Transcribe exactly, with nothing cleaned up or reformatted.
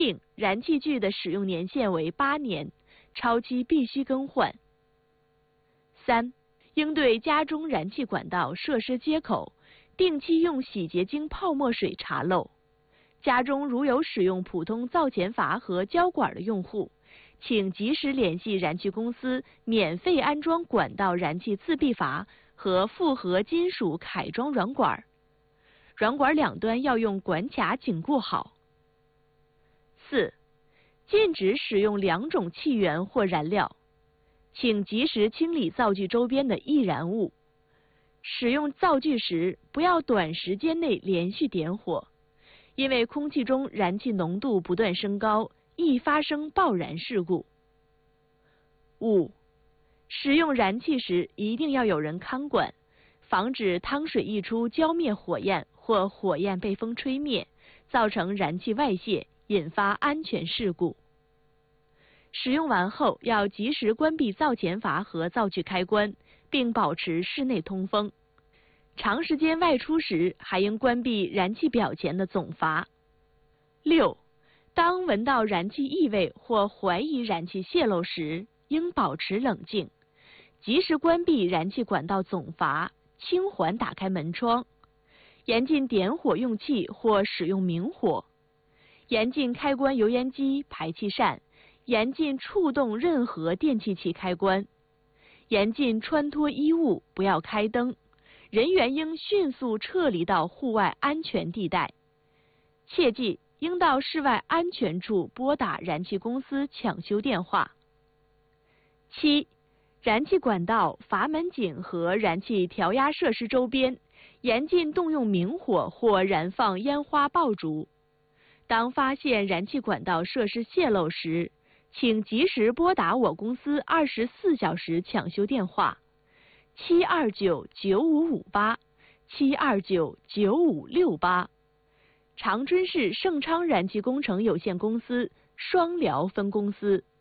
定燃气具的使用年限为八年，超期必须更换。三、应对家中燃气管道设施接口定期用洗洁精泡沫水查漏。家中如有使用普通灶前阀和胶管的用户，请及时联系燃气公司免费安装管道燃气自闭阀和复合金属铠装软管，软管两端要用管卡紧固好。四、禁止使用两种气源或燃料，请及时清理灶具周边的易燃物。使用灶具时，不要短时间内连续点火，因为空气中燃气浓度不断升高，易发生爆燃事故。五、使用燃气时一定要有人看管，防止汤水溢出浇灭火焰或火焰被风吹灭，造成燃气外泄，引发安全事故。使用完后要及时关闭灶前阀和灶具开关，并保持室内通风。长时间外出时，还应关闭燃气表前的总阀。六、当闻到燃气异味或怀疑燃气泄漏时，应保持冷静，及时关闭燃气管道总阀，轻缓打开门窗，严禁点火用气或使用明火，严禁开关油烟机、排气扇，严禁触动任何电气器开关，严禁穿脱衣物，不要开灯，人员应迅速撤离到户外安全地带。切记，应到室外安全处拨打燃气公司抢修电话。七、燃气管道、阀门井和燃气调压设施周边，严禁动用明火或燃放烟花爆竹。当发现燃气管道设施泄漏时，请及时拨打我公司二十四小时抢修电话：七二九九五五八、七二九九五六八。长春市盛昌燃气工程有限公司双辽分公司。